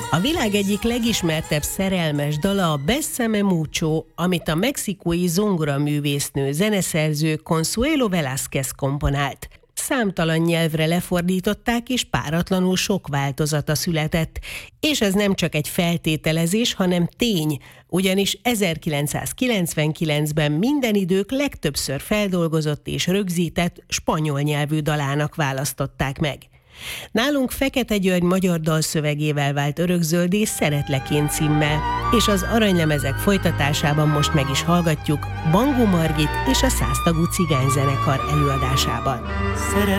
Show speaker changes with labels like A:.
A: A világ egyik legismertebb szerelmes dala a Bésame Mucho, amit a mexikói zongoraművésznő, zeneszerző Consuelo Velázquez komponált. Számtalan nyelvre lefordították, és páratlanul sok változata született. És ez nem csak egy feltételezés, hanem tény, ugyanis 1999-ben minden idők legtöbbször feldolgozott és rögzített spanyol nyelvű dalának választották meg. Nálunk Fekete György magyar dalszövegével vált örökzöldé Szeretlek én címmel, és az aranylemezek folytatásában most meg is hallgatjuk Bangó Margit és a 100 tagú cigányzenekar előadásában.